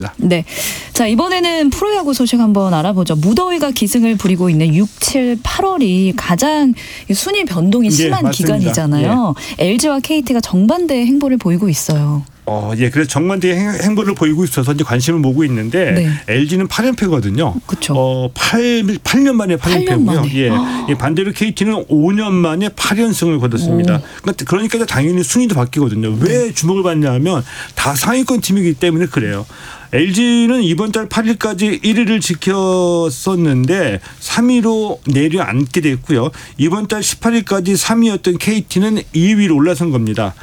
네. 자, 이번에는 프로야구 소식 한번 알아보죠. 무더위가 기승을 부리고 있는 6, 7, 8월이 가장 순위 변동이 심한 기간이잖아요. LG와 KT가 정반대의 행보를 보이고 있어요. 그래서 정반대의 행보를 보이고 있어서 이제 관심을 모으고 있는데 LG는 8연패거든요. 그렇죠. 8년 만에 8연패고요. 반대로 KT는 5년 만에 8연승을 거뒀습니다. 그러니까 당연히 순위도 바뀌거든요. 왜 주목을 받냐면 다 상위권 팀이기 때문에 그래요. LG는 이번 달 8일까지 1위를 지켰었는데 3위로 내려앉게 됐고요. 이번 달 18일까지 3위였던 KT는 2위로 올라선 겁니다.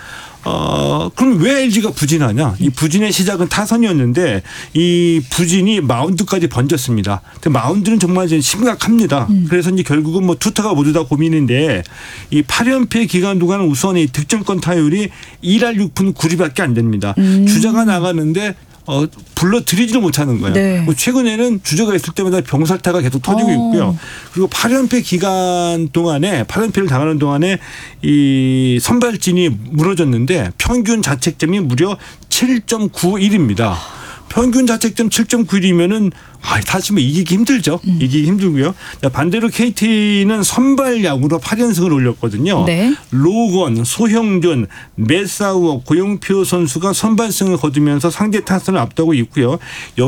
그럼 왜 LG가 부진하냐? 이 부진의 시작은 타선이었는데 이 부진이 마운드까지 번졌습니다. 마운드는 정말 이제 심각합니다. 그래서 이제 결국은 뭐 투타가 모두 다 고민인데 이 8연패 기간 동안 우선 이 득점권 타율이 1할 6푼 9리밖에 안 됩니다. 주자가 나가는데 불러들이지를 못하는 거예요. 네. 최근에는 주자가 있을 때마다 병살타가 계속 터지고 있고요. 그리고 8연패 기간 동안에 8연패를 당하는 동안에 이 선발진이 무너졌는데 평균 자책점이 무려 7.91입니다. 평균 자책점 7.91이면은 사실 뭐 이기기 힘들죠. 이기기 힘들고요. 반대로 KT는 선발 야구로 8연승을 올렸거든요. 네. 로건, 소형준, 메사우어, 고영표 선수가 선발승을 거두면서 상대 타선을 앞두고 있고요.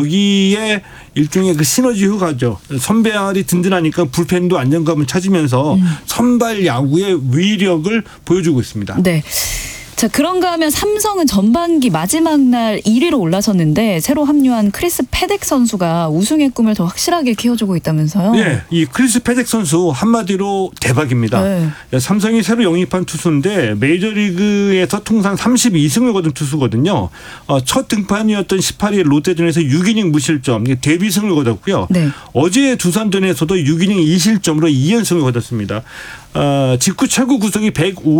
여기에 일종의 그 시너지 효과죠. 선배알이 든든하니까 불펜도 안정감을 찾으면서 선발 야구의 위력을 보여주고 있습니다. 네. 자, 그런가 하면 삼성은 전반기 마지막 날 1위로 올라섰는데 새로 합류한 크리스 패덱 선수가 우승의 꿈을 더 확실하게 키워주고 있다면서요? 네. 이 크리스 패덱 선수 한마디로 대박입니다. 네. 삼성이 새로 영입한 투수인데 메이저리그에서 통산 32승을 거둔 투수거든요. 첫 등판이었던 18일 롯데전에서 6이닝 무실점 데뷔승을 거뒀고요. 네. 어제 두산전에서도 6이닝 2실점으로 2연승을 거뒀습니다. 직구 최고 구속이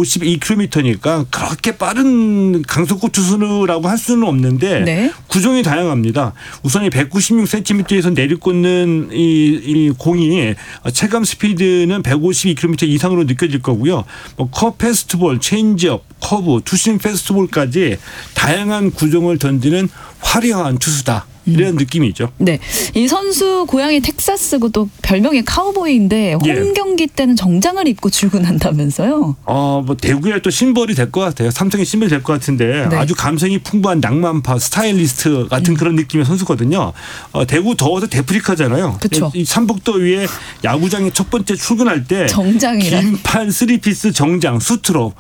152km니까 그렇게 빠른 강속구 투수라고 할 수는 없는데 구종이 다양합니다. 우선 이 196cm에서 내리꽂는 이 공이 체감 스피드는 152km 이상으로 느껴질 거고요. 컵 패스트볼, 체인지업, 커브, 투심 패스트볼까지 다양한 구종을 던지는 화려한 투수다. 이런 느낌이죠. 네, 이 선수 고향이 텍사스고 또 별명이 카우보이인데 홈 경기 때는 정장을 입고 출근한다면서요? 뭐 대구의 또 심벌이 될 것 같아요. 삼성의 심벌이 될 것 같은데 아주 감성이 풍부한 낭만파, 스타일리스트 같은 그런 느낌의 선수거든요. 대구 더워서 데프리카잖아요. 그렇죠. 이 삼복더위에 야구장에 첫 번째 출근할 때 정장이랑 긴팔 3피스 정장, 수트로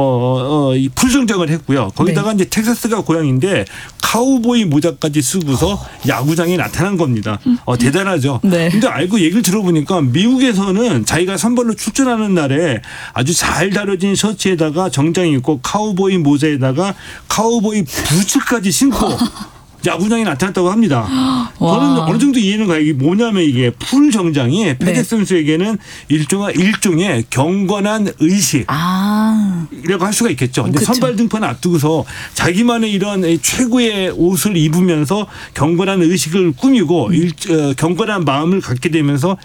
이 풀정장을 했고요. 거기다가 이제 텍사스가 고향인데 카우보이 모자까지 쓰고서 야구장에 나타난 겁니다. 대단하죠. 근데 알고 얘기를 들어보니까 미국에서는 자기가 선발로 출전하는 날에 아주 잘 다려진 셔츠에다가 정장 입고 카우보이 모자에다가 카우보이 부츠까지 신고 야구장에 나타났다고 합니다. 저는 어느 정도 이해는 가요. 이게 뭐냐면 이게 풀 정장이 패덱 선수에게는 일종의 경건한 의식. 이라고 할 수가 있겠죠. 근데 선발 등판을 앞두고서 자기만의 이런 최고의 옷을 입으면서 경건한 의식을 꾸미고 경건한 마음을 갖게 되면서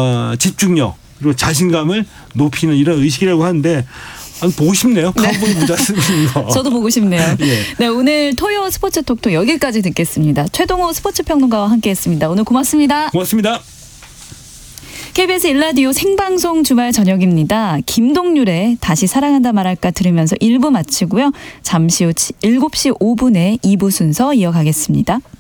집중력 그리고 자신감을 높이는 이런 의식이라고 하는데 보고 싶네요. 카우보이 모자 쓰는 거. 저도 보고 싶네요. 네, 오늘 토요 스포츠 톡톡 여기까지 듣겠습니다. 최동호 스포츠 평론가와 함께했습니다. 오늘 고맙습니다. 고맙습니다. KBS 1라디오 생방송 주말 저녁입니다. 김동률의 다시 사랑한다 말할까 들으면서 1부 마치고요. 잠시 후 7시 5분에 2부 순서 이어가겠습니다.